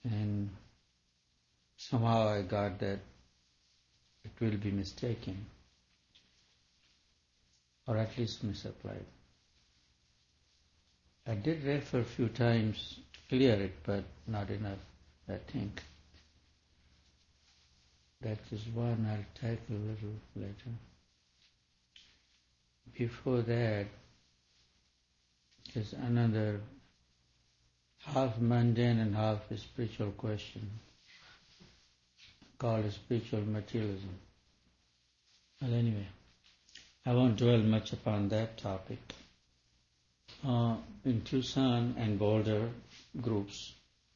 And somehow I got that it will be mistaken, or at least misapplied. I did refer a few times to clear it, but not enough, I think. That is one I'll tackle a little later. Before that, there's another half mundane and half spiritual question called spiritual materialism. Well, anyway, I won't dwell much upon that topic. In Tucson and Boulder groups,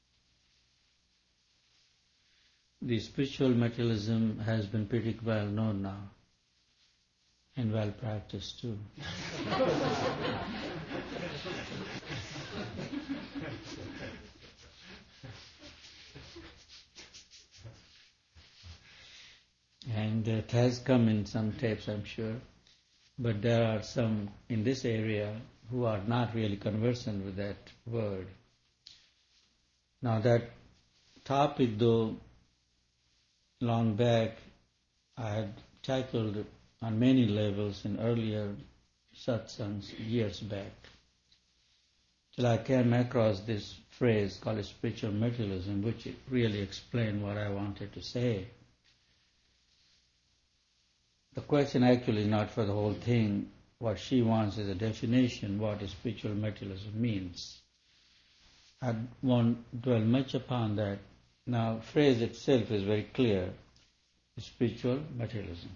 the spiritual materialism has been pretty well known now, and well practiced too. And it has come in some tapes, I'm sure, but there are some in this area who are not really conversant with that word. Now that topic, though, long back, I had tackled on many levels in earlier satsangs years back, till I came across this phrase called spiritual materialism, which really explained what I wanted to say. The question actually is not for the whole thing. What she wants is a definition, what spiritual materialism means. I won't dwell much upon that. Now, the phrase itself is very clear, spiritual materialism.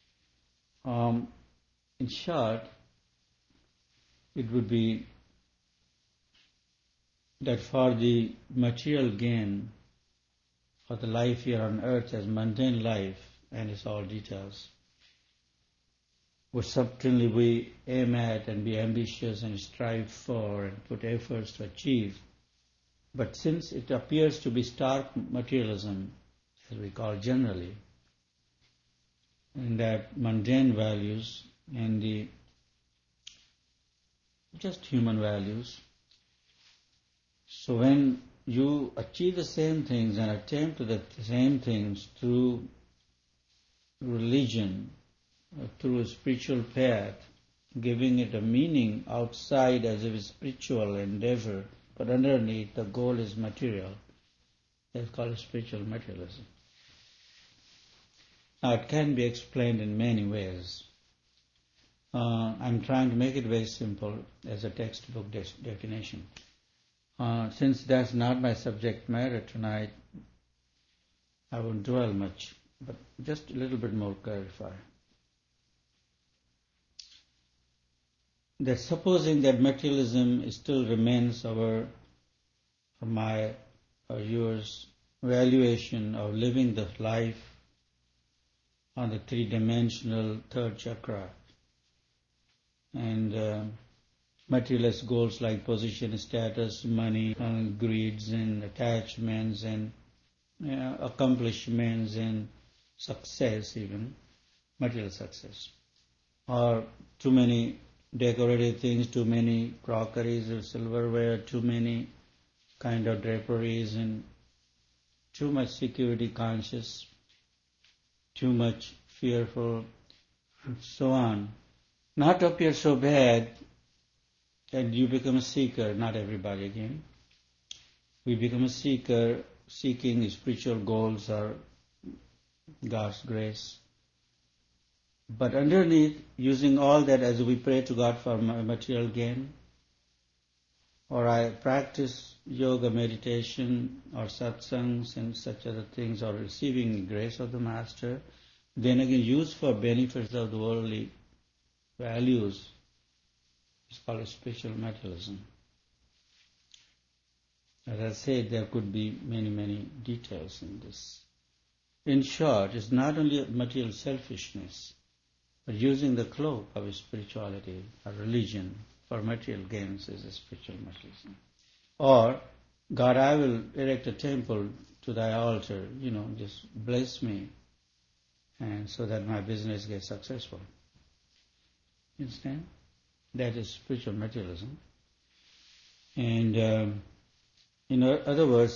In short, it would be that for the material gain of the life here on earth as mundane life and its all details, which certainly we aim at and be ambitious and strive for and put efforts to achieve. But since it appears to be stark materialism, as we call generally, and that mundane values and the just human values, so when you achieve the same things and attempt to the same things through religion, through a spiritual path, giving it a meaning outside as if it's spiritual endeavor, but underneath the goal is material. That's called spiritual materialism. Now it can be explained in many ways. I'm trying to make it very simple as a textbook definition. Since that's not my subject matter tonight, I won't dwell much, but just a little bit more clarify. That supposing that materialism still remains my or yours valuation of living the life on the three-dimensional third chakra, and materialist goals like position, status, money, greeds and attachments and accomplishments and success, even material success, or too many decorative things, too many crockeries or silverware, too many kind of draperies, and too much security conscious, too much fearful, and so on. Not to appear so bad that you become a seeker, not everybody again. We become a seeker, seeking spiritual goals or God's grace. But underneath, using all that as we pray to God for material gain, or I practice yoga, meditation, or satsangs and such other things, or receiving the grace of the Master, then again used for benefits of the worldly values, it's called spiritual materialism. As I said, there could be many, many details in this. In short, it's not only material selfishness, but using the cloak of spirituality or religion for material gains is a spiritual materialism. Or, God, I will erect a temple to thy altar, just bless me, and so that my business gets successful. You understand? That is spiritual materialism. And in other words,